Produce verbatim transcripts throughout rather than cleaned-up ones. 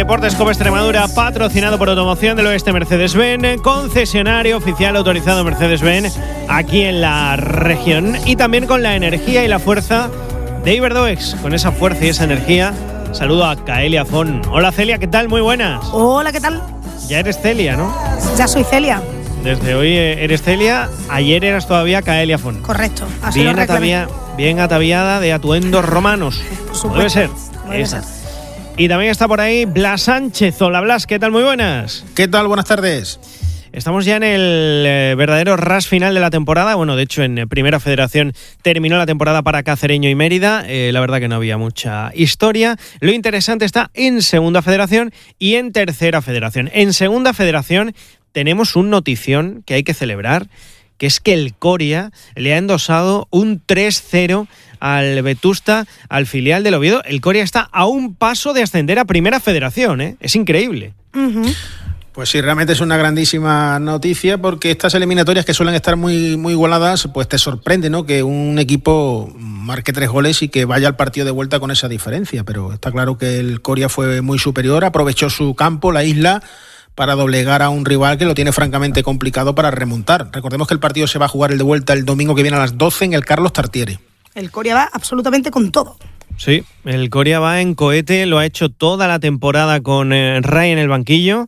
Deportes Copa Extremadura, patrocinado por Automoción del Oeste Mercedes-Benz, concesionario oficial autorizado Mercedes-Benz aquí en la región, y también con la energía y la fuerza de Iberdoex. Con esa fuerza y esa energía, saludo a Caelia Fon. Hola Celia, ¿qué tal? Muy buenas. Hola, ¿qué tal? Ya eres Celia, ¿no? Ya soy Celia. Desde hoy eres Celia, ayer eras todavía Caelia Fon. Correcto, así bien, lo atavia, bien ataviada de atuendos romanos. Debe ser. Debe ser. Y también está por ahí Blas Sánchez. Hola Blas, ¿qué tal? Muy buenas. ¿Qué tal? Buenas tardes. Estamos ya en el eh, verdadero ras final de la temporada. Bueno, de hecho, en eh, Primera Federación terminó la temporada para Cacereño y Mérida. Eh, la verdad que no había mucha historia. Lo interesante está en Segunda Federación y en Tercera Federación. En Segunda Federación tenemos un notición que hay que celebrar, que es que el Coria le ha endosado un tres cero al Vetusta, al filial del Oviedo. El Coria está a un paso de ascender a Primera Federación, ¿eh? Es increíble. Uh-huh. Pues sí, realmente es una grandísima noticia, porque estas eliminatorias que suelen estar muy, muy igualadas, pues te sorprende, ¿no?, que un equipo marque tres goles y que vaya al partido de vuelta con esa diferencia. Pero está claro que el Coria fue muy superior, aprovechó su campo, la isla, para doblegar a un rival que lo tiene francamente complicado para remontar. Recordemos que el partido se va a jugar el de vuelta el domingo que viene a las doce en el Carlos Tartiere. El Coria va absolutamente con todo. Sí, el Coria va en cohete, lo ha hecho toda la temporada con eh, Ray en el banquillo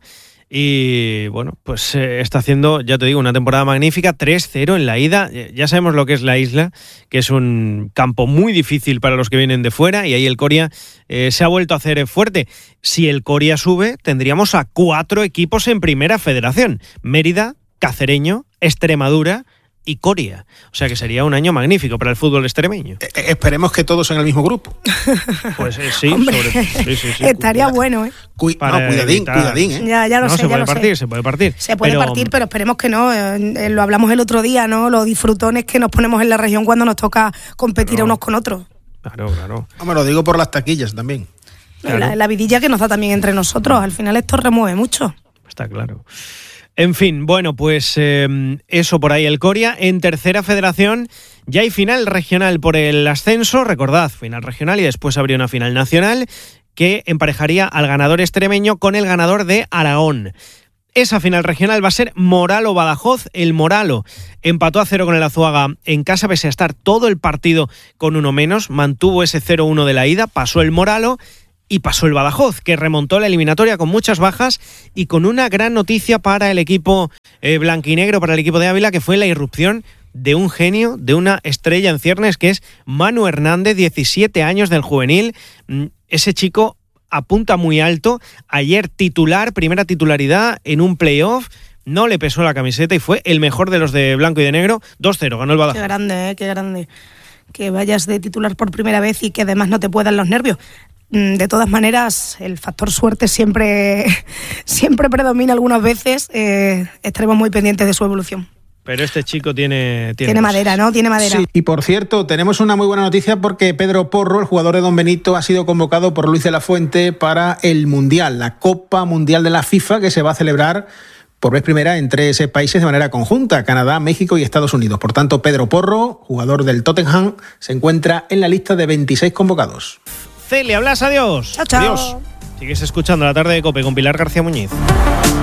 y bueno, pues eh, está haciendo, ya te digo, una temporada magnífica. Tres cero en la ida. Ya sabemos lo que es la isla, que es un campo muy difícil para los que vienen de fuera, y ahí el Coria eh, se ha vuelto a hacer fuerte. Si el Coria sube, tendríamos a cuatro equipos en Primera Federación: Mérida, Cacereño, Extremadura y Coria. O sea que sería un año magnífico para el fútbol extremeño. Eh, esperemos que todos en el mismo grupo. Pues eh, sí, Hombre, sobre, sí, sí, sí. estaría bueno, ¿eh? Cu- no, cuidadín, evitar. cuidadín, ¿eh? Ya, ya lo no, sé, se ya puede lo partir, sé. se puede partir. Se puede pero, partir, pero esperemos que no. Eh, lo hablamos el otro día, ¿no? Los disfrutones que nos ponemos en la región cuando nos toca competir Claro. unos con otros. Claro, claro. No, me lo digo por las taquillas también. Claro. La, la vidilla que nos da también entre nosotros. Al final esto remueve mucho. Está claro. En fin, bueno, pues eh, eso por ahí el Coria. En Tercera Federación ya hay final regional por el ascenso. Recordad, final regional y después habría una final nacional que emparejaría al ganador extremeño con el ganador de Aragón. Esa final regional va a ser Moralo-Badajoz. El Moralo empató a cero con el Azuaga en casa, pese a estar todo el partido con uno menos. Mantuvo ese cero uno de la ida, pasó el Moralo y pasó el Badajoz, que remontó la eliminatoria con muchas bajas y con una gran noticia para el equipo eh, blanquinegro, para el equipo de Ávila, que fue la irrupción de un genio, de una estrella en ciernes, que es Manu Hernández, diecisiete años, del juvenil. Ese chico apunta muy alto. Ayer titular, primera titularidad en un playoff. No le pesó la camiseta y fue el mejor de los de blanco y de negro. dos cero, ganó el Badajoz. Qué grande, ¿eh? Qué grande. Que vayas de titular por primera vez y que además no te puedan los nervios. De todas maneras, el factor suerte siempre, siempre predomina algunas veces. Eh, estaremos muy pendientes de su evolución. Pero este chico tiene... Tiene, tiene madera, ¿no? Tiene madera. Sí. Y por cierto, tenemos una muy buena noticia, porque Pedro Porro, el jugador de Don Benito, ha sido convocado por Luis de la Fuente para el Mundial, la Copa Mundial de la FIFA, que se va a celebrar por vez primera en tres países de manera conjunta: Canadá, México y Estados Unidos. Por tanto, Pedro Porro, jugador del Tottenham, se encuentra en la lista de veintiséis convocados. Celia, Blas, adiós. Chao, chao. Adiós. Sigues escuchando La Tarde de COPE con Pilar García Muñiz.